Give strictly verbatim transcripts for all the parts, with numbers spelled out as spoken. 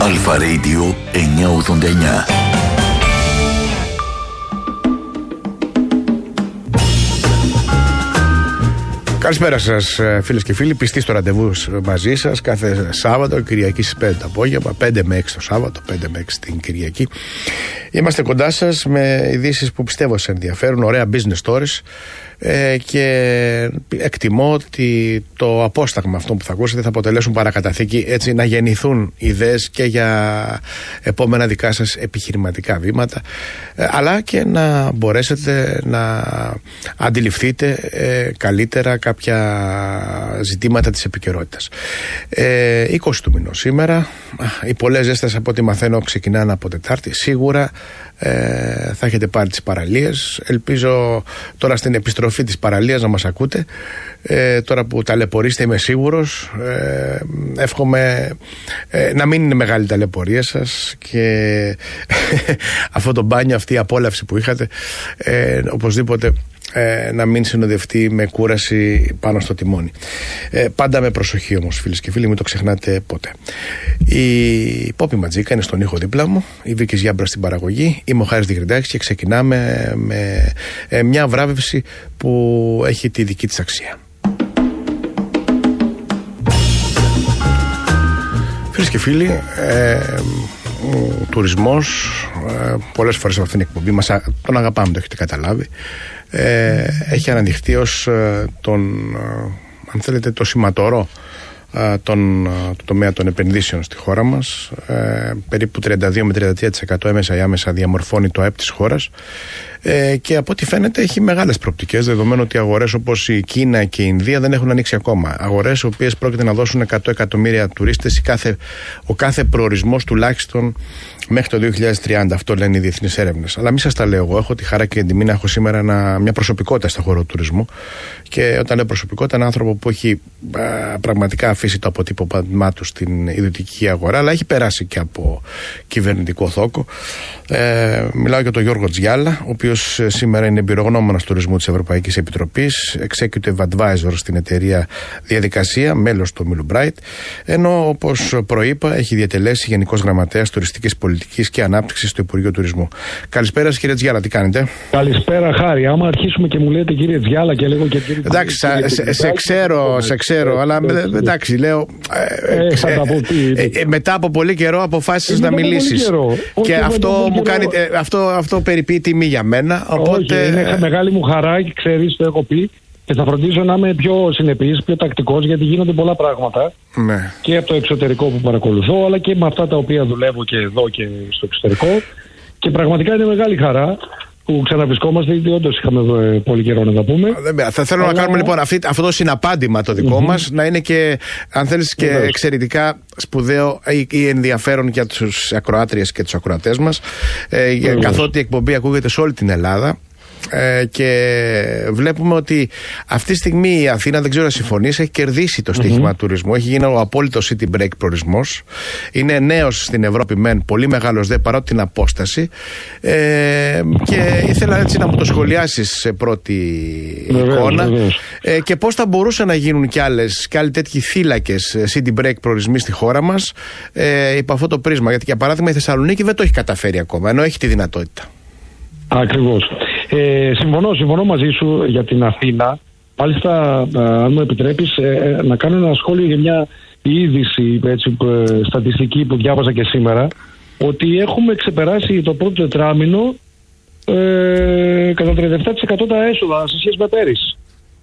Αλφα Radio εννιακόσια ογδόντα εννιά. Καλησπέρα σας φίλες και φίλοι, πιστοί στο ραντεβού μαζί σας κάθε Σάββατο, Κυριακή στις πέντε το απόγευμα, πέντε με έξι το Σάββατο, πέντε με έξι την Κυριακή. Είμαστε κοντά σας με ειδήσεις που πιστεύω σε ενδιαφέρουν, ωραία business stories, ε, και εκτιμώ ότι το απόσταγμα αυτό που θα ακούσετε θα αποτελέσουν παρακαταθήκη, έτσι να γεννηθούν ιδέες και για επόμενα δικά σας επιχειρηματικά βήματα, ε, αλλά και να μπορέσετε να αντιληφθείτε ε, καλύτερα κάποια ζητήματα της επικαιρότητας. Ε, είκοσι του μηνός σήμερα, οι πολλές ζέστες από ό,τι μαθαίνω ξεκινάνε από Τετάρτη. Σίγουρα ε, θα έχετε πάρει τις παραλίες. Ελπίζω τώρα στην επιστροφή της παραλίας να μας ακούτε. Ε, τώρα που ταλαιπωρείστε είμαι σίγουρος. Ε, εύχομαι ε, να μην είναι μεγάλη ταλαιπωρία σας και αυτό το μπάνιο, αυτή η απόλαυση που είχατε, ε, οπωσδήποτε Ε, να μην συνοδευτεί με κούραση πάνω στο τιμόνι. Ε, πάντα με προσοχή όμως, φίλες και φίλοι, μην το ξεχνάτε ποτέ. Η Πόπη Ματζίκα είναι στον ήχο δίπλα μου, η Βίκης Γιάμπρα στην παραγωγή, είμαι ο Χάρης Διγρυντάκης και ξεκινάμε με ε, μια βράβευση που έχει τη δική της αξία. Φίλες και φίλοι, ε, ο τουρισμός, ε, πολλές φορές από αυτήν την εκπομπή μας, τον αγαπάμε, το έχετε καταλάβει, ε, έχει αναδειχθεί ως ε, τον, ε, αν θέλετε, το σηματορό ε, τον, ε, το τομέα των επενδύσεων στη χώρα μας. Ε, περίπου τριάντα δύο με τριάντα τρία τοις εκατό έμεσα ή άμεσα διαμορφώνει το ΑΕΠ της χώρας, ε, και από ό,τι φαίνεται έχει μεγάλες προοπτικές, δεδομένου ότι αγορές όπως η Κίνα και η Ινδία δεν έχουν ανοίξει ακόμα. Αγορές οι οποίες πρόκειται να δώσουν εκατό εκατομμύρια τουρίστες, κάθε, ο κάθε προορισμός τουλάχιστον μέχρι το δύο χιλιάδες τριάντα. Αυτό λένε οι διεθνείς έρευνες. Αλλά μην σας τα λέω εγώ. Έχω τη χαρά και την τιμή να έχω σήμερα ένα, μια προσωπικότητα στον χώρο του τουρισμού. Και όταν λέω προσωπικότητα, ένα άνθρωπο που έχει α, πραγματικά αφήσει το αποτύπωμά του στην ιδιωτική αγορά, αλλά έχει περάσει και από κυβερνητικό θόκο. Ε, μιλάω για τον Γιώργο Τζιάλα, ο οποίος σήμερα είναι εμπειρογνώμονας τουρισμού της Ευρωπαϊκής Επιτροπής, Executive Advisor στην εταιρεία Διαδικασία, μέλος του Μίλου Μπράιτ, ενώ όπως προείπα έχει διατελέσει Γενικός Γραμματέας Τουριστικής Πολιτικής και Ανάπτυξης στο Υπουργείο Τουρισμού. Καλησπέρα σας, κύριε Τζιάλα, τι κάνετε? Καλησπέρα, Χάρη. Άμα αρχίσουμε και μου λέτε κύριε Τζιάλα και λέγω και κύριε. Εντάξει, κύριε, σε, κύριε, σε ξέρω, σε ξέρω, αλλά εντάξει, λέω. Ε, θα τα πω, τι, ε, ε, μετά από πολύ καιρό αποφάσισες να μιλήσεις. Και αυτό μου κάνει. Ε, αυτό, αυτό περιποιεί τιμή για μένα. Οπότε... Όχι, είναι μεγάλη μου χαρά και ξέρεις, το έχω πει. Και θα φροντίζω να είμαι πιο συνεπής, πιο τακτικός, γιατί γίνονται πολλά πράγματα. Ναι. Και από το εξωτερικό που παρακολουθώ, αλλά και με αυτά τα οποία δουλεύω και εδώ και στο εξωτερικό. Και πραγματικά είναι μεγάλη χαρά που ξαναβρισκόμαστε, γιατί όντως είχαμε πολύ καιρό να τα πούμε. Δεν, θα θέλω αλλά... να κάνουμε λοιπόν αυτή, αυτό το συναπάντημα το δικό mm-hmm. μας, να είναι και, αν θέλεις, και Βεβαίως. εξαιρετικά σπουδαίο ή, ή ενδιαφέρον για τους ακροάτριες και τους ακροατές μας, ε, για, καθότι η εκπομπή ακούγεται σε όλη την Ελλάδα. Ε, και βλέπουμε ότι αυτή τη στιγμή η Αθήνα, δεν ξέρω να συμφωνείς, έχει κερδίσει το στοίχημα mm-hmm. τουρισμού. Έχει γίνει ο απόλυτος city break προορισμός. Είναι νέος στην Ευρώπη μεν, πολύ μεγάλος δε παρότι την απόσταση, ε, και ήθελα έτσι να μου το σχολιάσεις σε πρώτη βεβαίως, εικόνα βεβαίως. Ε, και πώς θα μπορούσαν να γίνουν κι άλλες κι άλλοι τέτοιοι θύλακες city break προορισμοί στη χώρα μας, ε, υπό αυτό το πρίσμα. Γιατί για παράδειγμα η Θεσσαλονίκη δεν το έχει καταφέρει ακόμα, ενώ έχει τη δυνατότητα. Ακριβώς. Ε, συμφωνώ, συμφωνώ μαζί σου για την Αθήνα. Μάλιστα, αν μου επιτρέπεις, ε, να κάνω ένα σχόλιο για μια είδηση, έτσι, ε, στατιστική που διάβαζα και σήμερα, ότι έχουμε ξεπεράσει το πρώτο τετράμινο ε, κατά τριάντα επτά τοις εκατό τα έσοδα σε σχέση με πέρυσι.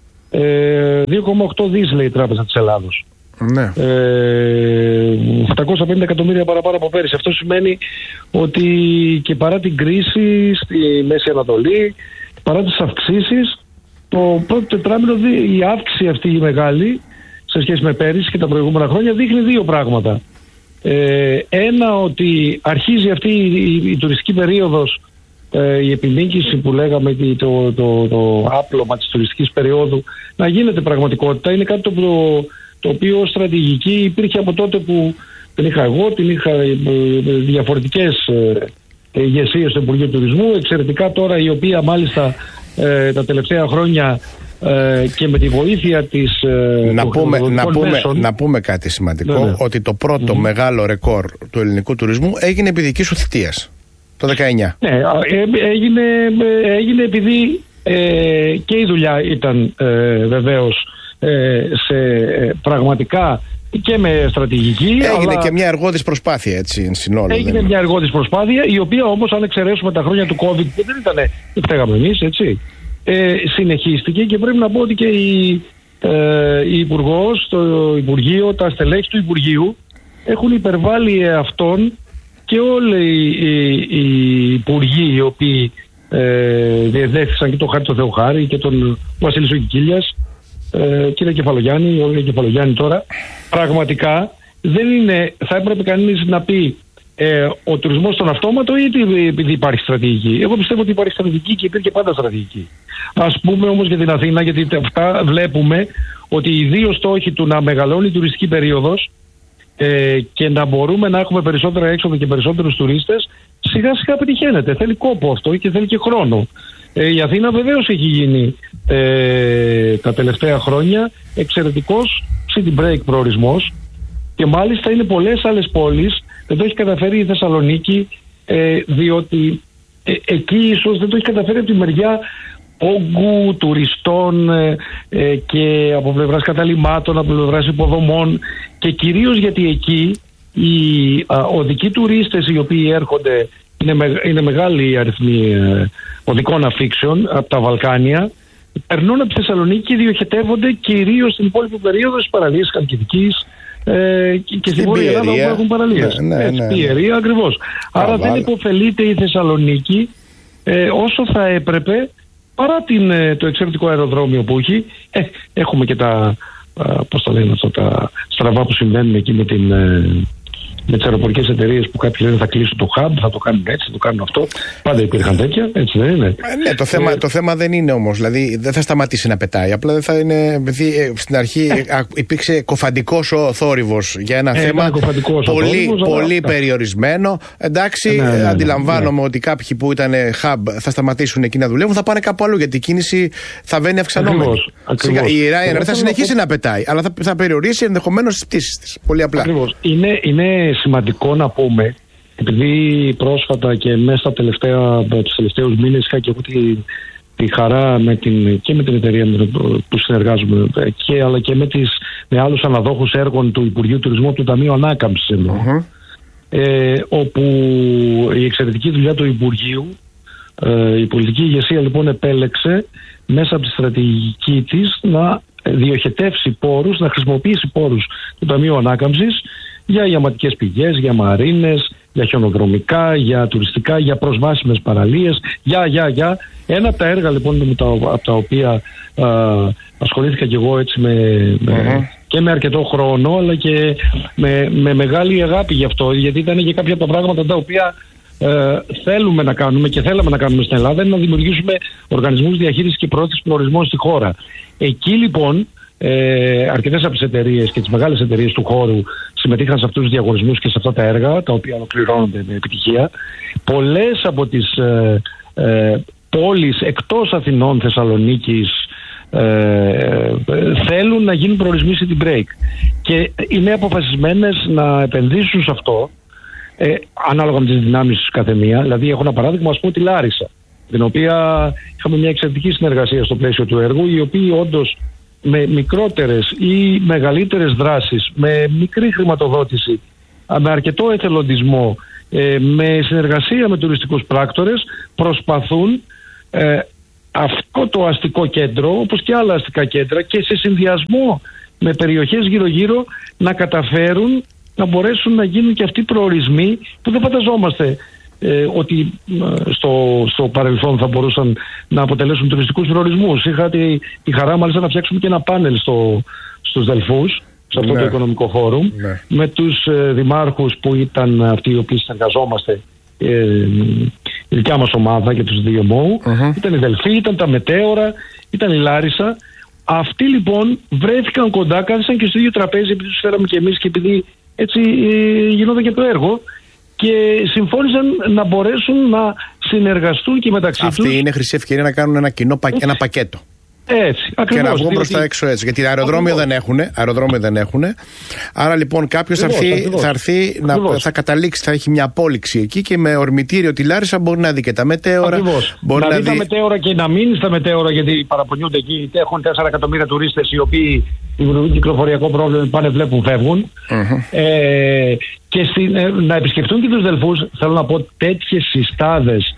Ε, δύο κόμμα οκτώ δις λέει η Τράπεζα της Ελλάδος. Ναι. Ε, επτακόσια πενήντα εκατομμύρια παραπάνω από πέρυσι. Αυτό σημαίνει ότι και παρά την κρίση στη Μέση Ανατολή, παρά τις αυξήσεις, το πρώτο τετράμινο, η αύξηση αυτή η μεγάλη σε σχέση με πέρυσι και τα προηγούμενα χρόνια δείχνει δύο πράγματα. Ε, ένα, ότι αρχίζει αυτή η, η, η τουριστική περίοδος, ε, η επιμήκυνση που λέγαμε, το, το, το, το άπλωμα της τουριστικής περίοδου να γίνεται πραγματικότητα. Είναι κάτι το, το, το οποίο στρατηγική υπήρχε από τότε που την είχα εγώ, την είχα διαφορετικές ε, ηγεσίες στο Υπουργείο Τουρισμού, εξαιρετικά τώρα, η οποία μάλιστα ε, τα τελευταία χρόνια ε, και με τη βοήθεια της ε, να, πούμε, να, πούμε, μέσων, να πούμε κάτι σημαντικό, ναι, ότι το πρώτο mm-hmm. μεγάλο ρεκόρ του ελληνικού τουρισμού έγινε επί δική σου θητείας το δεκαεννιά. Ναι, έγινε, έγινε επειδή ε, και η δουλειά ήταν ε, βεβαίως ε, σε ε, πραγματικά και με στρατηγική. Έγινε αλλά και μια εργόδης προσπάθεια, έτσι, εν συνόλο. Έγινε δεν μια εργόδης προσπάθεια, η οποία όμως, αν εξαιρέσουμε τα χρόνια του COVID, που δεν ήταν, δεν φταίγαμε εμείς, έτσι, ε, συνεχίστηκε, και πρέπει να πω ότι και η, ε, η Υπουργός, το Υπουργείο, τα στελέχη του Υπουργείου έχουν υπερβάλει εαυτόν και όλοι οι, οι, οι υπουργοί οι οποίοι ε, διεδέχθησαν και τον Χάρη τον Θεοχάρη και τον Βασίλη Σοκικίλιας, ε, κύριε Κεφαλογιάννη, ο Κεφαλογιάννη τώρα, πραγματικά δεν είναι, θα έπρεπε κανείς να πει ε, ο τουρισμός στον αυτόματο, ή επειδή υπάρχει στρατηγική. Εγώ πιστεύω ότι υπάρχει στρατηγική και υπήρχε πάντα στρατηγική. Ας πούμε όμως για την Αθήνα, γιατί αυτά βλέπουμε ότι οι δύο στόχοι του να μεγαλώνει η τουριστική περίοδος ε, και να μπορούμε να έχουμε περισσότερα έξοδα και περισσότερους τουρίστες, σιγά σιγά πετυχαίνεται. Θέλει κόπο αυτό και θέλει και χρόνο. Ε, η Αθήνα βεβαίως έχει γίνει ε, τα τελευταία χρόνια εξαιρετικός city break προορισμός, και μάλιστα είναι πολλές άλλες πόλεις. Δεν το έχει καταφέρει η Θεσσαλονίκη, ε, διότι ε, εκεί ίσως δεν το έχει καταφέρει από τη μεριά όγκου τουριστών ε, ε, και από πλευράς καταλυμάτων, από πλευράς υποδομών, και κυρίως γιατί εκεί οι α, οδικοί τουρίστες οι οποίοι έρχονται, είναι, με, είναι μεγάλοι αριθμοί ε, οδικών αφήξεων από τα Βαλκάνια, περνούν από τη Θεσσαλονίκη και διοχετεύονται κυρίως στην υπόλοιπη περίοδο στις παραλίες Χαλκιδικής ε, και, και στην Βόρεια Ελλάδα όπου έχουν παραλίες. Ναι, ναι, Έτσι, ναι, ναι. Πιερία, ακριβώς. Άρα Αβάλ. δεν υποφελείται η Θεσσαλονίκη ε, όσο θα έπρεπε, παρά την, το εξαιρετικό αεροδρόμιο που έχει. Ε, έχουμε και τα, α, πώς τα λένε αυτό, τα στραβά που συμβαίνουν εκεί με την... Ε, με τις αεροπορικές εταιρείες που κάποιοι λένε θα κλείσουν το hub, θα το κάνουν έτσι, θα το κάνουν αυτό. Πάντα υπήρχαν τέτοια, έτσι δεν είναι? Ε, ναι, το θέμα, ε, το θέμα δεν είναι όμως. Δηλαδή δεν θα σταματήσει να πετάει. Απλά δεν θα είναι. Επειδή ε, στην αρχή ε, υπήρξε κοφαντικός ο θόρυβος για ένα ε, θέμα πολύ, θόρυβος, πολύ αλλά... περιορισμένο. Εντάξει, ε, ναι, ναι, ναι, αντιλαμβάνομαι ναι. ότι κάποιοι που ήταν hub θα σταματήσουν εκεί να δουλεύουν, θα πάνε κάπου αλλού, γιατί η κίνηση θα βαίνει αυξανόμενη. Ακριβώς, ακριβώς. Η Ryanair θα συνεχίσει να πετάει, αλλά θα, θα περιορίσει ενδεχομένως τις πτήσεις της. Πολύ απλά. Ακριβώς. Είναι, είναι σημαντικό να πούμε, επειδή πρόσφατα και μέσα στα τελευταία, τους τελευταίους μήνες είχα και εγώ τη, τη χαρά με την, και με την εταιρεία που συνεργάζομαι και, αλλά και με, τις, με άλλους αναδόχους έργων του Υπουργείου Τουρισμού, του Ταμείου Ανάκαμψης εδώ, uh-huh. ε, όπου η εξαιρετική δουλειά του Υπουργείου, ε, η πολιτική ηγεσία λοιπόν επέλεξε μέσα από τη στρατηγική της να διοχετεύσει πόρους, να χρησιμοποιήσει πόρους του Ταμείου Ανάκαμψης για ιαματικές πηγές, για μαρίνες, για χιονοδρομικά, για τουριστικά, για προσβάσιμες παραλίες, για, για, για. Ένα από τα έργα λοιπόν από τα οποία α, ασχολήθηκα και εγώ έτσι με, mm-hmm. με, και με αρκετό χρόνο, αλλά και με, με μεγάλη αγάπη γι' αυτό, γιατί ήταν και κάποια από τα πράγματα τα οποία ε, θέλουμε να κάνουμε και θέλαμε να κάνουμε στην Ελλάδα, είναι να δημιουργήσουμε οργανισμούς διαχείρισης και προώθησης προορισμών στη χώρα. Εκεί λοιπόν Ε, αρκετές από τις εταιρείες και τις μεγάλες εταιρείες του χώρου συμμετείχαν σε αυτούς τους διαγωνισμούς και σε αυτά τα έργα, τα οποία ολοκληρώνονται με επιτυχία. Πολλές από τις ε, ε, πόλεις εκτός Αθηνών, Θεσσαλονίκης ε, ε, θέλουν να γίνουν προορισμοί city break και είναι αποφασισμένες να επενδύσουν σε αυτό, ε, ανάλογα με τις δυνάμεις τους καθεμία. Δηλαδή έχω ένα παράδειγμα, ας πούμε, τη Λάρισα, την οποία είχαμε μια εξαιρετική συνεργασία στο πλαίσιο του έργου, οι οποίοι όντως με μικρότερες ή μεγαλύτερες δράσεις, με μικρή χρηματοδότηση, με αρκετό εθελοντισμό, με συνεργασία με τουριστικούς πράκτορες, προσπαθούν ε, αυτό το αστικό κέντρο, όπως και άλλα αστικά κέντρα, και σε συνδυασμό με περιοχές γύρω-γύρω να καταφέρουν να μπορέσουν να γίνουν και αυτοί προορισμοί που δεν φανταζόμαστε Ε, ότι ε, στο, στο παρελθόν θα μπορούσαν να αποτελέσουν τουριστικούς προορισμούς. Είχα τη, τη χαρά μάλιστα να φτιάξουμε και ένα πάνελ στο, στους Δελφούς, σε αυτό ναι. το οικονομικό φόρουμ, ναι. με τους ε, δημάρχους που ήταν αυτοί οι οποίοι συνεργαζόμαστε, ε, η δικιά μας ομάδα και τους δύο ΜΟΟΥ. Uh-huh. Ήταν η Δελφή, ήταν τα Μετέωρα, ήταν η Λάρισα. Αυτοί λοιπόν βρέθηκαν κοντά, κάθισαν και στο ίδιο τραπέζι, επειδή τους φέραμε και εμείς και επειδή έτσι ε, γινόταν και το έργο, και συμφώνησαν να μπορέσουν να συνεργαστούν και μεταξύ Αυτή τους. Αυτή είναι χρυσή ευκαιρία να κάνουν ένα κοινό ένα πακέτο. Έτσι, ακριβώς, και να βγουν διότι... προς τα έξω έτσι. Γιατί αεροδρόμιο δεν έχουν, αεροδρόμιο δεν έχουν. Άρα λοιπόν κάποιος θα έρθει, θα, έρθει να, θα καταλήξει, θα έχει μια απόλυξη εκεί και με ορμητήριο τη Λάρισα μπορεί να δει και τα μετέωρα. Μπορεί να, να δει δει τα μετέωρα και να μείνει στα μετέωρα, γιατί παραπονιούνται εκεί. Έχουν τέσσερα εκατομμύρια τουρίστες οι οποίοι δημιουργούν κυκλοφοριακό πρόβλημα, πάνε, βλέπουν, φεύγουν. Mm-hmm. Ε, και στην, ε, να επισκεφτούν και τους Δελφούς, θέλω να πω, τέτοιες συστάδες.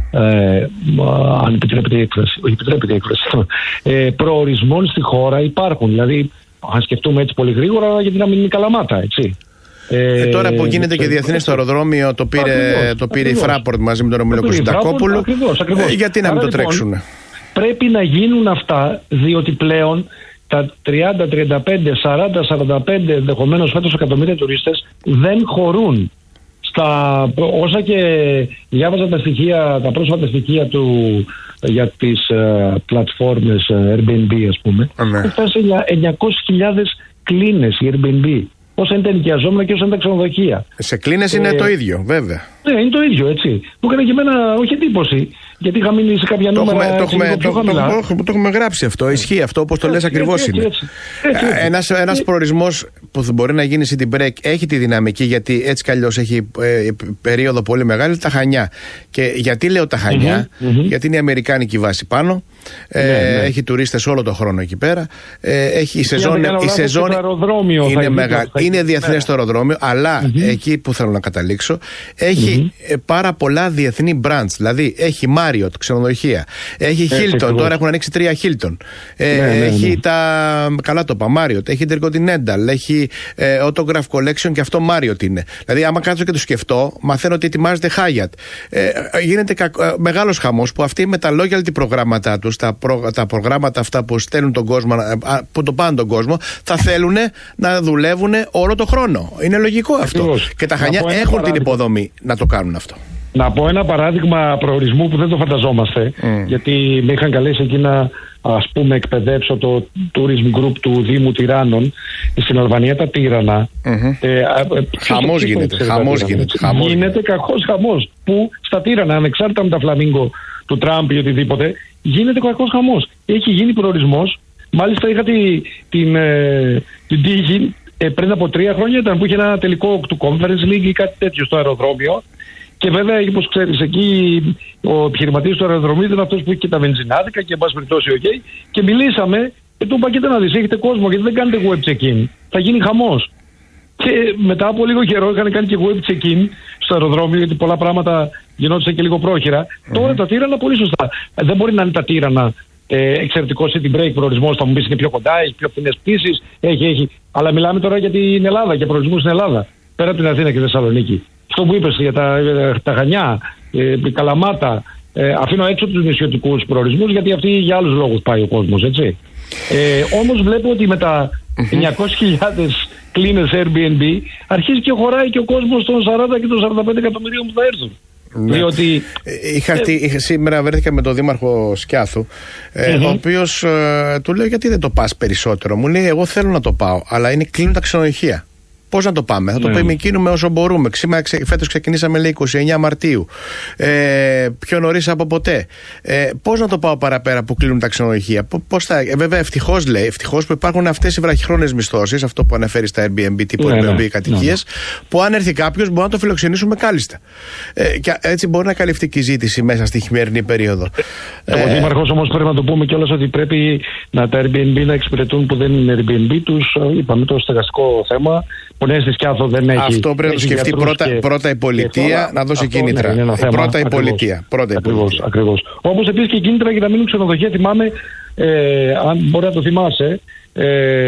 Ε, αν επιτρέπεται η έκφραση, όχι επιτρέπεται η έκφραση, ε, προορισμών στη χώρα υπάρχουν. Δηλαδή, αν σκεφτούμε έτσι πολύ γρήγορα, γιατί να μην είναι η Καλαμάτα, έτσι. Ε, ε, τώρα που γίνεται και διεθνές το αεροδρόμιο, το πήρε, ακριβώς, το πήρε η Fraport μαζί με τον Ομίλο Κωνσταντακόπουλο. Ε, γιατί να μην το τρέξουν. Λοιπόν, πρέπει να γίνουν αυτά, διότι πλέον τα τριάντα, τριάντα πέντε, σαράντα, σαράντα πέντε ενδεχομένως φέτος εκατομμύρια τουρίστες δεν χωρούν. Στα, όσα και διάβαζα τα στοιχεία, τα πρόσφατα στοιχεία του για τις uh, πλατφόρμες uh, Airbnb, ας πούμε, ναι. φτάσει για εννιακόσιες χιλιάδες κλίνες η Airbnb. Όσα είναι τα ενοικιαζόμενα και όσα είναι τα ξενοδοχεία. Σε κλίνες είναι ε, το ίδιο, βέβαια. Ναι, είναι το ίδιο, έτσι. Μου έκανε και εμένα όχι εντύπωση. Γιατί είχα μείνει σε κάποια το νούμερα. Το έχουμε, το, το, το, το έχουμε γράψει αυτό. Ισχύει αυτό, όπως το λες ακριβώς είναι. Έτσι, έτσι, έτσι. Ένας, ένας προορισμός που μπορεί να γίνει city break έχει τη δυναμική, γιατί έτσι κι αλλιώς έχει ε, περίοδο πολύ μεγάλη, τα Χανιά. Και γιατί λέω τα Χανιά, mm-hmm, mm-hmm. γιατί είναι η αμερικάνικη βάση πάνω. Ε, ναι, ναι. Έχει τουρίστες όλο το χρόνο εκεί πέρα. Ε, έχει η σεζόν. Η σεζόν είναι, μεγάλη, είναι διεθνές το αεροδρόμιο, αλλά mm-hmm. εκεί που θέλω να καταλήξω, έχει mm-hmm. πάρα πολλά διεθνή brands. Δηλαδή έχει Marriott, ξενοδοχεία. Έχει Hilton, έτσι, τώρα έχουν ανοίξει τρία Hilton. Ε, ναι, ναι, έχει ναι. τα. Καλά το είπα, Marriott. Έχει Intercontinental. Έχει ε, Autograph Collection και αυτό Marriott είναι. Δηλαδή, άμα κάτσω και το σκεφτώ, μαθαίνω ότι ετοιμάζεται Hyatt. Ε, γίνεται κα, ε, μεγάλος χαμός που αυτοί με τα loyalty προγράμματά τους, τα, προ, τα προγράμματα αυτά που στέλνουν τον κόσμο, που το πάνε τον κόσμο, θα θέλουν να δουλεύουν όλο το χρόνο. Είναι λογικό αυτό. Ακριβώς. Και τα Χανιά έχουν παράδειγμα. την υποδομή να το κάνουν αυτό. Να πω ένα παράδειγμα προορισμού που δεν το φανταζόμαστε, mm. γιατί με είχαν καλέσει εκεί να, ας πούμε, εκπαιδεύσω το tourism group του Δήμου Τυράννων στην Αλβανία, τα Τύρανα. Mm-hmm. Ε, χαμός γίνεται, χαμός γίνεται. Χαμός γίνεται κακός χαμός, που στα Τύρανα, ανεξάρτητα με τα φλαμίγκο του Τραμπ ή οτιδήποτε, γίνεται κακός χαμός. Έχει γίνει προορισμός. Μάλιστα είχα τη, την, ε, την τύχη, ε, πριν από τρία χρόνια ήταν που είχε ένα τελικό του Conference League ή κάτι τέτοιο στο αεροδρόμιο. Και βέβαια, όπως ξέρεις, εκεί ο επιχειρηματίας του αεροδρομίου ήταν αυτός που είχε και τα βενζινάδικα και εν πάση περιπτώσει, okay, και μιλήσαμε και του είπα: κοίτα να δεις, έχετε κόσμο, γιατί δεν κάνετε web check-in. Θα γίνει χαμός. Και μετά από λίγο καιρό είχαν κάνει και web check-in στο αεροδρόμιο, γιατί πολλά πράγματα γινόντουσαν και λίγο πρόχειρα. Mm-hmm. Τώρα τα Τύρανα πολύ σωστά. Δεν μπορεί να είναι τα Τύρανα ε, εξαιρετικό city break προορισμός, θα μου πεις είναι πιο κοντά, έχει πιο φθηνές πτήσεις, έχει, έχει. Αλλά μιλάμε τώρα για την Ελλάδα, για προορισμούς στην Ελλάδα, πέρα από την Αθήνα και τη Θεσσαλονίκη. Αυτό που είπες για τα, τα Χανιά, ε, Καλαμάτα, ε, αφήνω έξω τους νησιωτικούς προορισμούς, γιατί αυτοί για άλλους λόγους πάει ο κόσμος, έτσι. Ε, όμως βλέπω ότι με τα εννιακόσιες χιλιάδες κλίνες Airbnb αρχίζει και χωράει και ο κόσμος των σαράντα και των σαράντα πέντε εκατομμυρίων που θα έρθουν. Ναι. Διότι, είχα, ε, είχα, σήμερα βρέθηκα με τον δήμαρχο Σκιάθου, ε, mm-hmm. ο οποίος ε, του λέω: γιατί δεν το πας περισσότερο? Μου λέει: εγώ θέλω να το πάω, αλλά είναι κλείνουν τα ξενοδοχεία. Πώς να το πάμε? Θα το ναι. επιμηκύνουμε όσο μπορούμε. Φέτος ξεκινήσαμε, λέει, είκοσι εννέα Μαρτίου. Ε, πιο νωρίς από ποτέ. Ε, πώς να το πάω παραπέρα που κλείνουν τα ξενοδοχεία? Πώς θα... ε, βέβαια, ευτυχώς, λέει, ευτυχώς που υπάρχουν αυτές οι βραχυχρόνιες μισθώσεις, αυτό που αναφέρει στα Airbnb, τύπου ναι, Airbnb ναι. κατοικίες, ναι. που αν έρθει κάποιος μπορεί να το φιλοξενήσουμε κάλλιστα. Ε, και έτσι μπορεί να καλυφθεί και η ζήτηση μέσα στη χειμερινή περίοδο. Ο ε, Δήμαρχος όμως πρέπει να το πούμε κιόλας ότι πρέπει να τα Airbnb να εξυπηρετούν που δεν είναι Airbnb τους. Είπαμε το στεγαστικό θέμα. Που στη Σκιάθο δεν έχει. Αυτό πρέπει να το σκεφτεί πρώτα, και, πρώτα η πολιτεία, να δώσει κίνητρα. Ναι, πρώτα η πολιτεία. Πρώτα η πολιτεία. Ακριβώς. Όπως επίσης και κίνητρα για να μείνουν ξενοδοχεία. Θυμάμαι, ε, αν μπορεί να το θυμάσαι, ε,